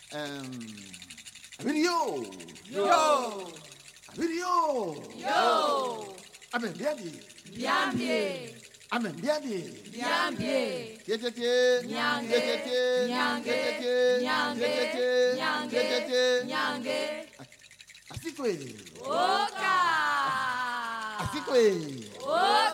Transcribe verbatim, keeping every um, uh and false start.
Um, video. Yo. Video. Yo. Amen, biabi. Biambie. Amen, biabi. Biambie. Yetete. Nyange. Yetete. Nyange. Yetete. Nyange. Yetete. Nyange. Yetete. Nyange. Asikwe. Oka. Asikwe. Oka.